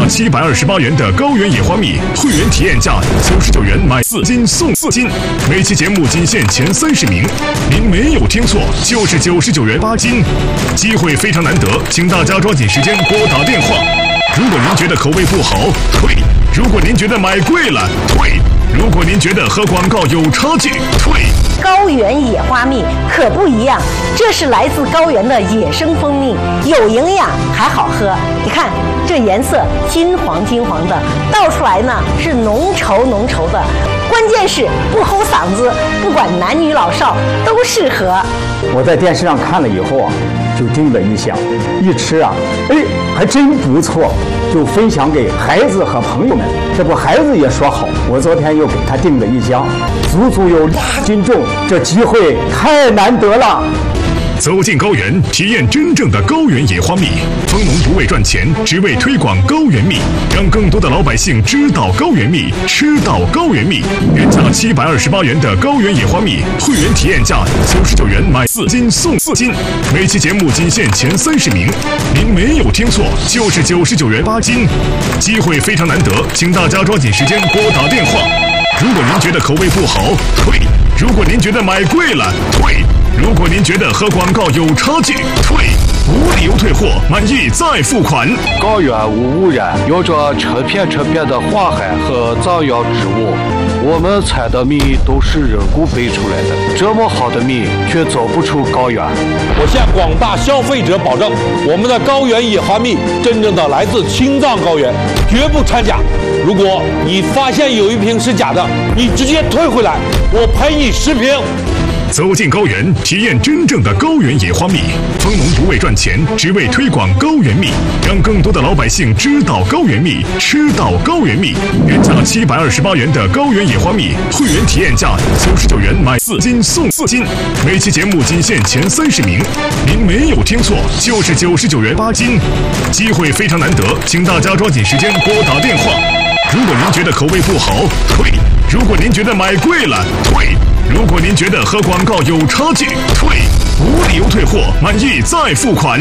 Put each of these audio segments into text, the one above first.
728元的高原野花蜜，会员体验价99元买4斤送4斤。每期节目仅限前30名，您没有听错，就是99元8斤。机会非常难得，请大家抓紧时间拨打电话。如果您觉得口味不好，退；如果您觉得买贵了，退；如果您觉得和广告有差距，退。 高原野花蜜可不一样，这是来自高原的野生蜂蜜，有营养还好喝。你看这颜色金黄金黄的，倒出来呢是浓稠浓稠的，关键是不齁嗓子，不管男女老少都适合。 我在电视上看了以后啊，就叮了一箱，一吃啊，还真不错，就分享给孩子和朋友们。这不孩子也说好，我昨天又给他订了一箱，足足有2斤重，这机会太难得了。 走进高原，体验真正的高原野花蜜。蜂农不为赚钱，只为推广高原蜜，让更多的老百姓知道高原蜜，吃到高原蜜。原价728元的高原野花蜜，会员体验价99元买4斤送4斤。每期节目仅限前30名，您没有听错，就是99元8斤。机会非常难得，请大家抓紧时间拨打电话。如果您觉得口味不好，退；如果您觉得买贵了，退；如果您觉得和广告有差距，退，无理由退货，满意再付款。 高原无污染，有着成片的花海和藏药植物，我们采的蜜都是人工培出来的，这么好的蜜却走不出高原。 我向广大消费者保证，我们的高原野花蜜真正的来自青藏高原，绝不掺假。如果你发现有一瓶是假的，你直接退回来，我赔你10瓶。 走进高原，体验真正的高原野花蜜。蜂农不为赚钱，只为推广高原蜜，让更多的老百姓知道高原蜜，吃到高原蜜。原价728元的高原野花蜜，会员体验价99元买4斤送4斤。每期节目仅限前30名，您没有听错，就是99元8斤。机会非常难得，请大家抓紧时间拨打电话。如果您觉得口味不好，退；如果您觉得买贵了，退；如果您觉得和广告有差距，退，无理由退货，满意再付款。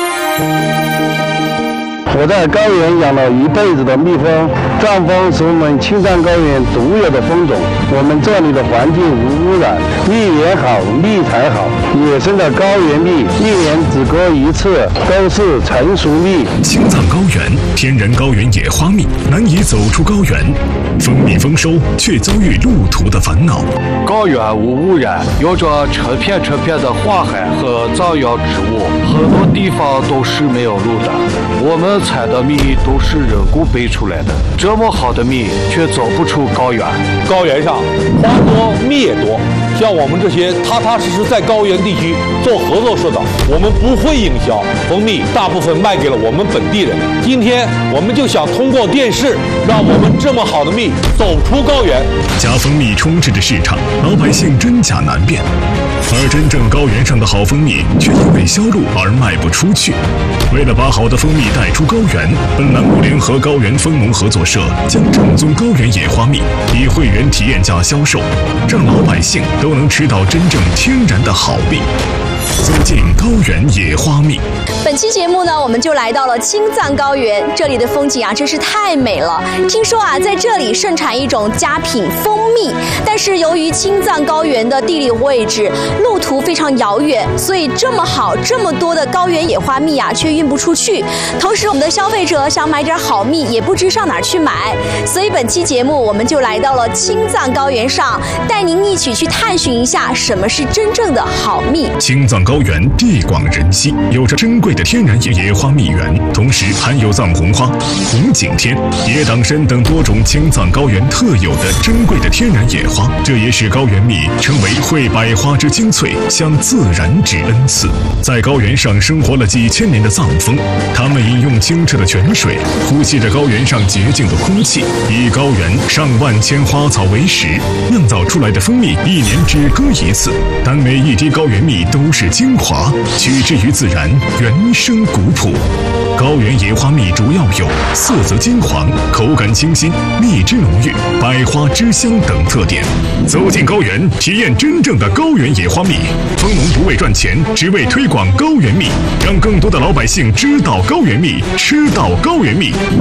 我在高原养了一辈子的蜜蜂，藏蜂是我们青藏高原独有的蜂种。我们这里的环境无污染，蜜源好，蜜才好。野生的高原蜜1年只割1次，都是成熟蜜。 青藏高原天然高原野花蜜，难以走出高原，蜂蜜丰收却遭遇路途的烦恼。 高原无污染，有着成片的花海和藏药植物，很多地方都是没有路的。我们采的蜜都是人工培出来的，这么好的蜜却走不出高原。 高原上花多蜜也多，像我们这些踏踏实实在高原地区做合作社的，我们不会营销，蜂蜜大部分卖给了我们本地人。今天我们就想通过电视，让我们这么好的蜜走出高原。 假蜂蜜充斥着市场，老百姓真假难辨，而真正高原上的好蜂蜜却因为销路而卖不出去。为了把好的蜂蜜带出高原，本栏目联合高原蜂农合作社将正宗高原野花蜜以会员体验价销售，让老百姓都能吃到真正天然的好蜜。走进高原野花蜜。 本期节目呢，我们就来到了青藏高原，这里的风景啊真是太美了。听说啊，在这里盛产一种佳品蜂蜜，但是由于青藏高原的地理位置、路途非常遥远，所以这么好、这么多的高原野花蜜啊，却运不出去。同时，我们的消费者想买点好蜜，也不知上哪儿去买。所以本期节目，我们就来到了青藏高原上，带您一起去探寻一下什么是真正的好蜜。 青藏高原地广人稀，有着珍贵的天然野花蜜源，同时含有藏红花、红景天、野党参等多种青藏高原特有的珍贵的天然野花，这也使高原蜜称为会百花之精粹，向自然之恩赐。在高原上生活了几千年的藏蜂，他们饮用清澈的泉水，呼吸着高原上洁净的空气，以高原上万千花草为食，酿造出来的蜂蜜1年只割1次，但每一滴高原蜜都是精华，取之于自然，原生古朴。高原野花蜜主要有色泽金黄、口感清新、蜜汁浓郁、百花之香等特点。走进高原，体验真正的高原野花蜜。蜂农不为赚钱，只为推广高原蜜，让更多的老百姓知道高原蜜，吃到高原蜜。